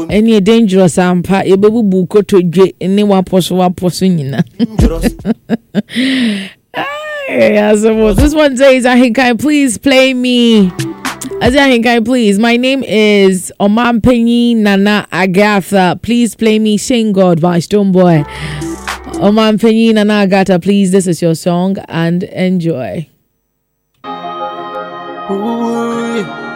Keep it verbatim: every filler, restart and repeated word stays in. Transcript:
Any dangerous ampa, a baby buko to j any one post one posting. Yeah, so this one says, I think I please play me. I think I please. My name is Omanpenyi Nana Agatha. Please play me Sing God by Stonebwoy. Omanpenyi Nana Agatha, please. This is your song and enjoy. Ooh.